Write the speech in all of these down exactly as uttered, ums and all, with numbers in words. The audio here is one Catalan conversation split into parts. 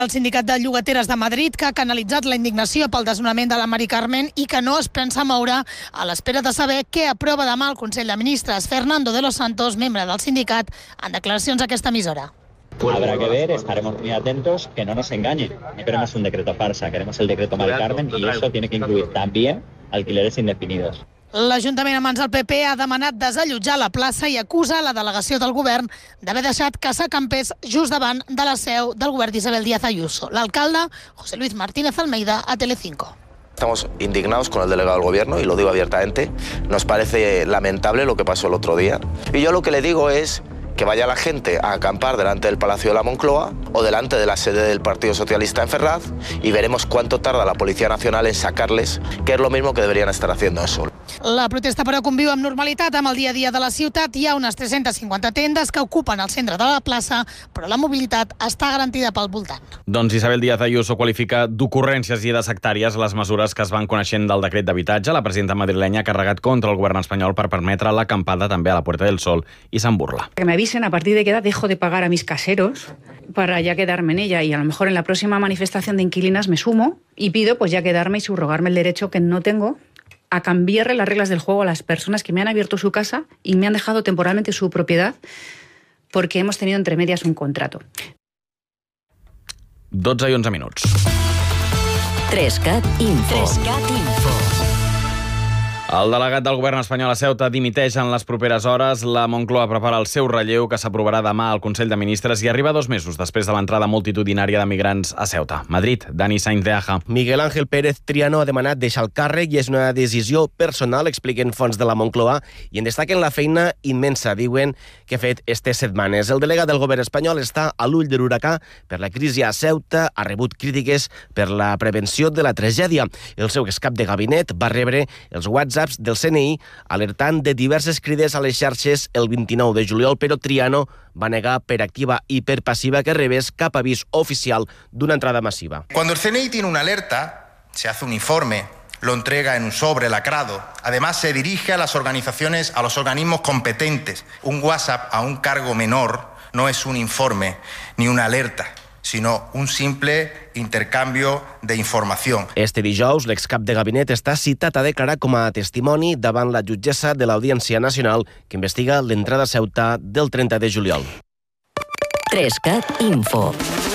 El sindicat de llogateres de Madrid, que ha canalitzat la indignació pel desnonament de la Mari Carmen i que no es pensa moure a l'espera de saber què aprova demà el Consell de Ministres. Fernando de los Santos, membre del sindicat, en declaracions a aquesta emissora. Habrá que ver, estaremos muy atentos, que no nos engañen. No queremos un decreto farsa, queremos el decreto Mari Carmen y eso tiene que incluir también alquileres indefinidos. L'Ajuntament a mans del P P ha demanat desallotjar la plaça i acusa la delegació del govern d'haver deixat que s'acampés just davant de la seu del govern d'Isabel Díaz Ayuso. L'alcalde, José Luis Martínez Almeida, a Telecinco. Estamos indignados con el delegado del gobierno y lo digo abiertamente. Nos parece lamentable lo que pasó el otro día. Y yo lo que le digo es que vaya la gente a acampar delante del Palacio de la Moncloa o delante de la sede del Partido Socialista en Ferraz y veremos cuánto tarda la Policía Nacional en sacarles, que es lo mismo que deberían estar haciendo eso. La protesta, però, conviu amb normalitat amb el dia a dia de la ciutat. Hi ha unes tres-centes cinquanta tendes que ocupen el centre de la plaça, però la mobilitat està garantida pel voltant. Doncs Isabel Díaz Ayuso qualifica d'ocurrències i de sectàries les mesures que es van coneixent del decret d'habitatge. La presidenta madrilenya ha carregat contra el govern espanyol per permetre l'acampada també a la Puerta del Sol i se'n burla. Que me avisen a partir de qué edad dejo de pagar a mis caseros para ya quedarme en ella, y a lo mejor en la próxima manifestación de inquilinas me sumo y pido pues ya quedarme y subrogarme el derecho que no tengo a cambiarle las reglas del juego a las personas que me han abierto su casa y me han dejado temporalmente su propiedad porque hemos tenido entre medias un contrato. dotze i onze minuts. Trescat Info. Trescat Info. El delegat del govern espanyol a Ceuta dimiteix en les properes hores. La Moncloa prepara el seu relleu, que s'aprovarà demà al Consell de Ministres i arriba dos mesos després de l'entrada multitudinària de migrants a Ceuta. Madrid, Dani Sainz de Aja. Miguel Ángel Pérez Triano ha demanat deixar el càrrec i és una decisió personal, expliquen fonts de la Moncloa, i en destaquen la feina immensa, diuen, que ha fet estes setmanes. El delegat del govern espanyol està a l'ull de l'huracà per la crisi a Ceuta, ha rebut crítiques per la prevenció de la tragèdia. El seu excap de gabinet va rebre els WhatsApp del C N I alertant de diverses crides a les xarxes el vint-i-nou de juliol, però Triano va negar per activa i per passiva que rebés cap avís oficial d'una entrada massiva. Cuando el C N I tiene una alerta, se hace un informe, lo entrega en un sobre lacrado. Además, se dirige a las organizaciones, a los organismos competentes. Un WhatsApp a un cargo menor no es un informe ni una alerta, sinó un simple intercanvi d'informació. Este dijous, l'excap de gabinet està citat a declarar com a testimoni davant la jutgessa de l'Audiència Nacional que investiga l'entrada a Ceuta del trenta de juliol. Trescat Info.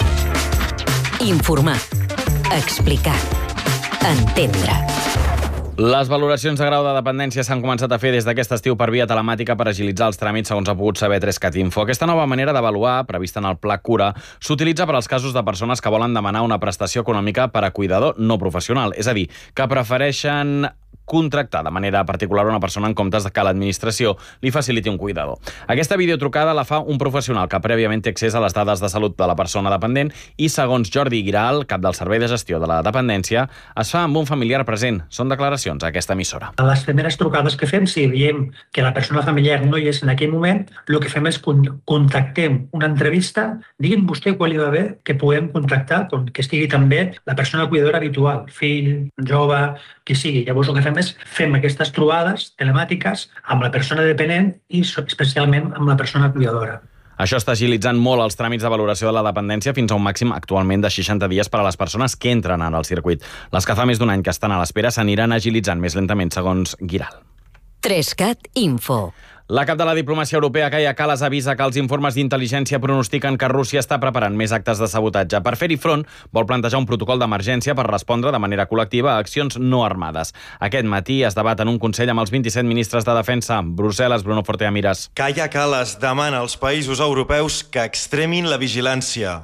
Informar. Explicar. Entendre. Les valoracions de grau de dependència s'han començat a fer des d'aquest estiu per via telemàtica per agilitzar els tràmits, segons ha pogut saber Trescat Info. Aquesta nova manera d'avaluar, prevista en el Pla Cura, s'utilitza per als casos de persones que volen demanar una prestació econòmica per a cuidador no professional, és a dir, que prefereixen contractar de manera particular una persona en comptes de que l'administració li faciliti un cuidador. Aquesta videotrucada la fa un professional que prèviament té accés a les dades de salut de la persona dependent i, segons Jordi Giral, cap del Servei de Gestió de la Dependència, es fa amb un familiar present. Són declaracions a aquesta emissora. A les primeres trucades que fem, si veiem que la persona familiar no hi és en aquell moment, el que fem és contactem una entrevista, diguin vostè quan li va bé que puguem contactar, que estigui també la persona cuidadora habitual, fill, jove, qui sigui. Llavors el que fem és fem aquestes trobades telemàtiques amb la persona dependent i especialment amb la persona cuidadora. Això està agilitzant molt els tràmits de valoració de la dependència fins a un màxim actualment de seixanta dies per a les persones que entren en el circuit. Les que fa més d'un any que estan a l'espera s'aniran agilitzant més lentament, segons Giral. Trescat Info. La cap de la diplomàcia europea, Kaja Kallas, avisa que els informes d'intel·ligència pronostiquen que Rússia està preparant més actes de sabotatge. Per fer-hi front, vol plantejar un protocol d'emergència per respondre de manera col·lectiva a accions no armades. Aquest matí es debat en un consell amb els vint-i-set ministres de defensa. Brussel·les, Bruno Fortea-Miras. Kaja Kallas demana als països europeus que extremin la vigilància.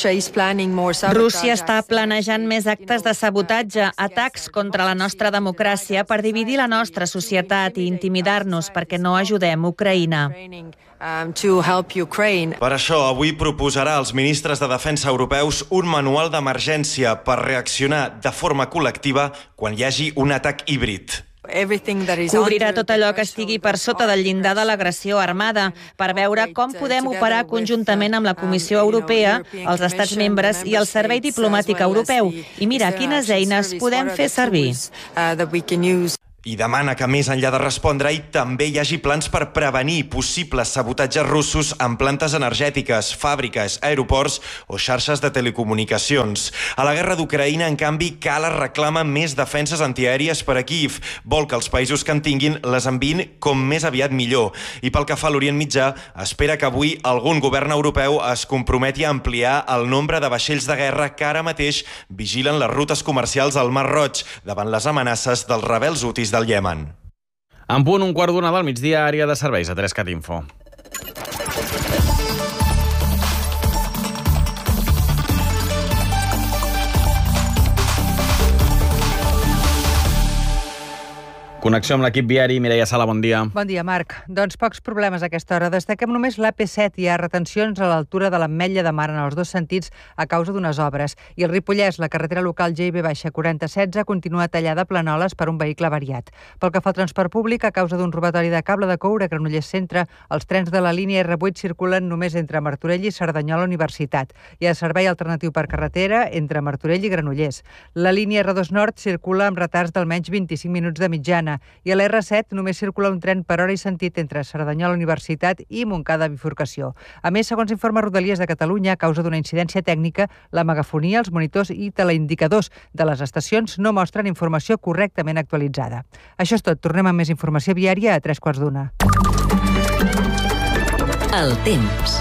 Rússia està planejant més actes de sabotatge, atacs contra la nostra democràcia per dividir la nostra societat i intimidar-nos perquè no ajudem Ucraïna. Per això, avui proposarà als ministres de defensa europeus un manual d'emergència per reaccionar de forma col·lectiva quan hi hagi un atac híbrid. Cobrirà tot allò que estigui per sota del llindar de l'agressió armada per veure com podem operar conjuntament amb la Comissió Europea, els Estats membres i el Servei Diplomàtic Europeu i mirar quines eines podem fer servir. I demana que més enllà de respondre-hi també hi hagi plans per prevenir possibles sabotatges russos en plantes energètiques, fàbriques, aeroports o xarxes de telecomunicacions. A la guerra d'Ucraïna, en canvi, Kala reclama més defenses antiaèries per a Kíiv. Vol que els països que en tinguin les enviïn com més aviat millor. I pel que fa a l'Orient Mitjà, espera que avui algun govern europeu es comprometi a ampliar el nombre de vaixells de guerra que ara mateix vigilen les rutes comercials al Mar Roig davant les amenaces dels rebels hutis del Iemen. En punt, un quart d'una del migdia, àrea de serveis a tres cat info. Connexió amb l'equip viari. Mireia Sala, bon dia. Bon dia, Marc. Doncs pocs problemes a aquesta hora. Destaquem només l'A P set. Hi ha retencions a l'altura de l'Ametlla de Mar en els dos sentits a causa d'unes obres. I el Ripollès, la carretera local G I B quaranta setze, continua tallada a Planoles per un vehicle avariat. Pel que fa al transport públic, a causa d'un robatori de cable de coure a Granollers Centre, els trens de la línia R vuit circulen només entre Martorell i Cerdanyola Universitat. Hi ha servei alternatiu per carretera entre Martorell i Granollers. La línia R dos Nord circula amb retards d'almenys vint-i-cinc minuts de mitjana. I a l'R set només circula un tren per hora i sentit entre Cerdanyola Universitat i Montcada Bifurcació. A més, segons informa Rodalies de Catalunya, a causa d'una incidència tècnica, la megafonia, els monitors i teleindicadors de les estacions no mostren informació correctament actualitzada. Això és tot. Tornem amb més informació viària a tres quarts d'una. El temps.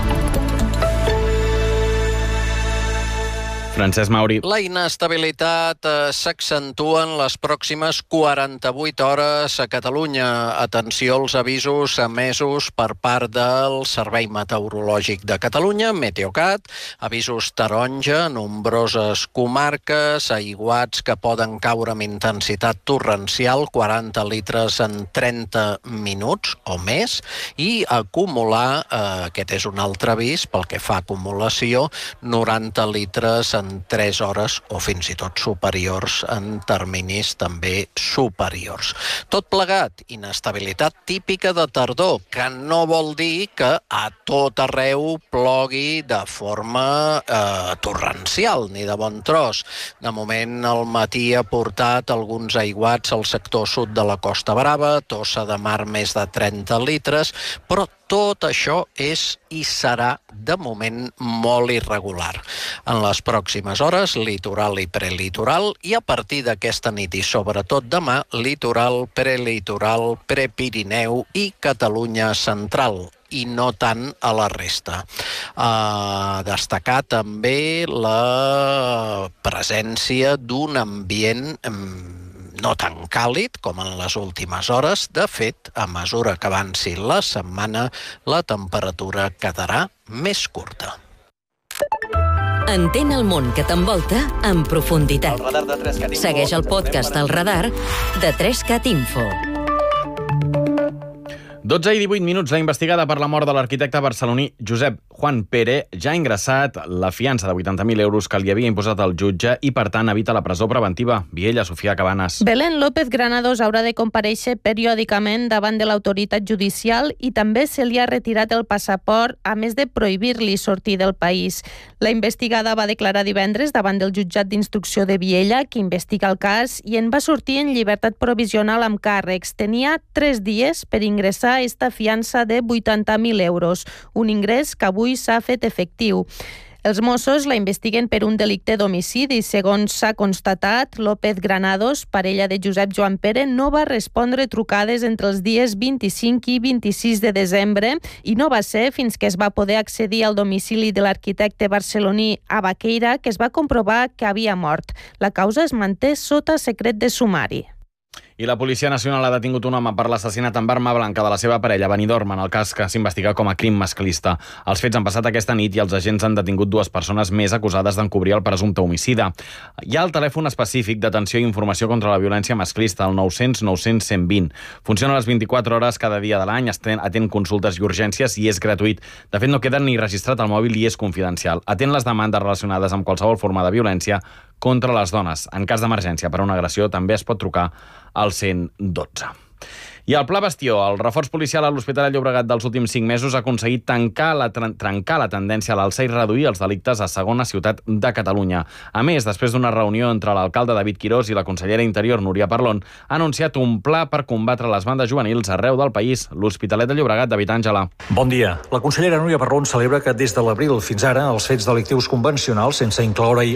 Francesc Mauri. La inestabilitat eh, s'accentua en les pròximes quaranta-vuit hores a Catalunya. Atenció als avisos emesos per part del Servei Meteorològic de Catalunya, Meteocat. Avisos taronja, nombroses comarques, aiguats que poden caure amb intensitat torrencial, quaranta litres en trenta minuts o més, i acumular, eh, aquest és un altre avís pel que fa a acumulació, noranta litres en tres hores o fins i tot superiors en terminis també superiors. Tot plegat, inestabilitat típica de tardor, que no vol dir que a tot arreu plogui de forma eh, torrencial, ni de bon tros. De moment, al matí ha portat alguns aiguats al sector sud de la Costa Brava, Tossa de Mar més de trenta litres, però tot això és i serà, de moment, molt irregular. En les pròximes hores, litoral i prelitoral, i a partir d'aquesta nit i sobretot demà, litoral, prelitoral, prepirineu i Catalunya central, i no tant a la resta. Uh, destacar també la presència d'un ambient um, no tan càlid com en les últimes hores. De fet, a mesura que avanci la setmana, la temperatura quedarà més curta. Entén el món que t'envolta en profunditat. Segueix el podcast El Radar de tres cat info. dotze i divuit minuts. La investigada per la mort de l'arquitecte barceloní Josep Juan Pere ja ha ingressat la fiança de vuitanta mil euros que li havia imposat el jutge i, per tant, evita la presó preventiva. Viella, Sofia Cabanes. Belén López Granados haurà de comparèixer periòdicament davant de l'autoritat judicial i també se li ha retirat el passaport, a més de prohibir-li sortir del país. La investigada va declarar divendres davant del jutjat d'instrucció de Viella, que investiga el cas, i en va sortir en llibertat provisional amb càrrecs. Tenia tres dies per ingressar esta fiança de vuitanta mil euros, un ingrés que avui s'ha fet efectiu. Els Mossos la investiguen per un delicte d'homicidi. Segons s'ha constatat, López Granados, parella de Josep Joan Pere, no va respondre trucades entre els dies vint-i-cinc i vint-i-sis de desembre i no va ser fins que es va poder accedir al domicili de l'arquitecte barceloní a Baqueira que es va comprovar que havia mort. La causa es manté sota secret de sumari. I la Policia Nacional ha detingut un home per l'assassinat amb arma blanca de la seva parella a Benidorm, en el cas que s'investiga com a crim masclista. Els fets han passat aquesta nit i els agents han detingut dues persones més acusades d'encobrir el presumpte homicida. Hi ha el telèfon específic d'atenció i informació contra la violència masclista, el nou cents nou cents cent vint. Funciona a les vint-i-quatre hores cada dia de l'any, atén consultes i urgències i és gratuït. De fet, no queda ni registrat al mòbil i és confidencial. Atén les demandes relacionades amb qualsevol forma de violència contra les dones. En cas d'emergència per una agressió també es pot trucar al cent dotze. I el Pla Bastió, el reforç policial a l'Hospitalet Llobregat dels últims cinc mesos ha aconseguit tancar la, trencar la tendència a l'alça i reduir els delictes a segona ciutat de Catalunya. A més, després d'una reunió entre l'alcalde David Quirós i la consellera Interior Núria Parlon, ha anunciat un pla per combatre les bandes juvenils arreu del país. L'Hospitalet de Llobregat, David Àngela. Bon dia. La consellera Núria Parlon celebra que des de l'abril fins ara els fets delictius convencionals, sense incloure